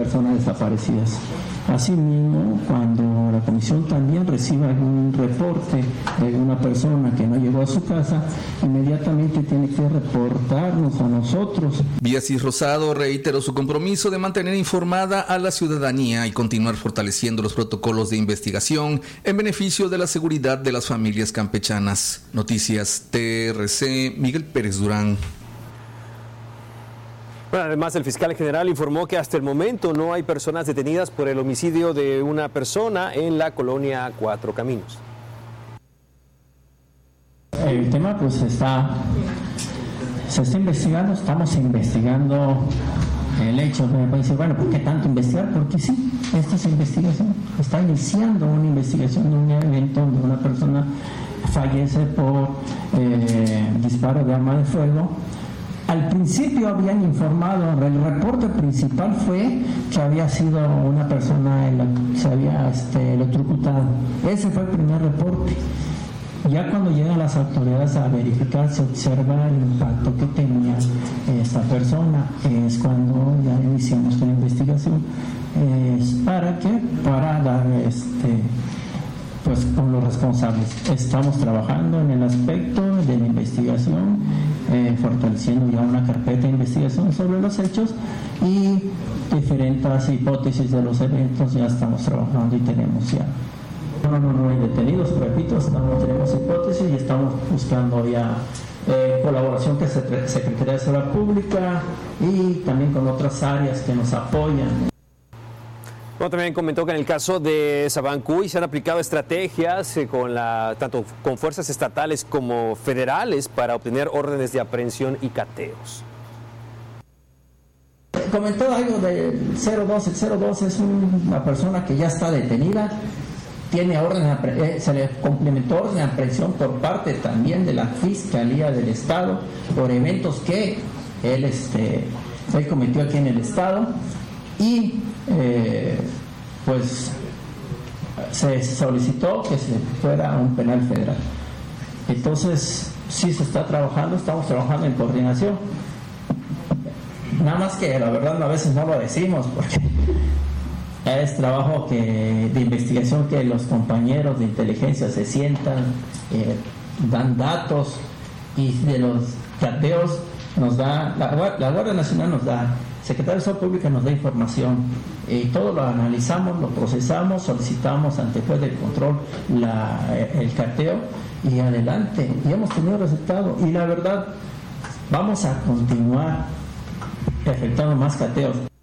personas desaparecidas. Asimismo, cuando la comisión también recibe algún reporte de una persona que no llegó a su casa, inmediatamente tiene que reportarnos a nosotros. Biasis Rosado reiteró su compromiso de mantener informada a la ciudadanía y continuar fortaleciendo los protocolos de investigación en beneficio de la seguridad de las familias campechanas. Noticias TRC, Miguel Pérez Durán. Bueno, además, el fiscal general informó que hasta el momento no hay personas detenidas por el homicidio de una persona en la colonia Cuatro Caminos. El tema pues se está investigando, estamos investigando el hecho. Me puede decir, bueno, ¿por qué tanto investigar? Porque sí, esta es investigación, está iniciando una investigación de un evento donde una persona fallece por disparo de arma de fuego. Al principio habían informado, el reporte principal fue que había sido una persona, se había electrocutado. Ese fue el primer reporte. Ya cuando llegan las autoridades a verificar, se observa el impacto que tenía esta persona. Es cuando ya iniciamos una investigación. ¿Para qué? Para dar pues con los responsables. Estamos trabajando en el aspecto de la investigación, fortaleciendo ya una carpeta de investigación sobre los hechos y diferentes hipótesis de los eventos. Ya estamos trabajando y tenemos ya. No hay detenidos, repito, tenemos hipótesis y estamos buscando ya colaboración con Secretaría de Seguridad Pública y también con otras áreas que nos apoyan. Bueno, también comentó que en el caso de Sabancuy se han aplicado estrategias tanto con fuerzas estatales como federales para obtener órdenes de aprehensión y cateos. Comentó algo del 02. El 02 es una persona que ya está detenida, tiene se le complementó orden de aprehensión por parte también de la Fiscalía del Estado por eventos que él cometió aquí en el Estado y pues se solicitó que se fuera a un penal federal. Entonces sí se está trabajando, estamos trabajando en coordinación. Nada más que la verdad a veces no lo decimos porque es trabajo de investigación que los compañeros de inteligencia se sientan, dan datos y de los cateos nos da, la Guardia Nacional nos da, Secretaría de Salud Pública nos da información y todo lo analizamos, lo procesamos, solicitamos ante juez de control el cateo y adelante, y hemos tenido resultado y la verdad vamos a continuar efectuando más cateos.